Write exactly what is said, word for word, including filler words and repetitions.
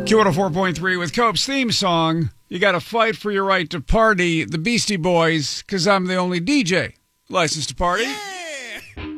Q one oh four point three with Cope's theme song. You gotta fight for your right to party. The Beastie Boys, cause I'm the only D J licensed to party.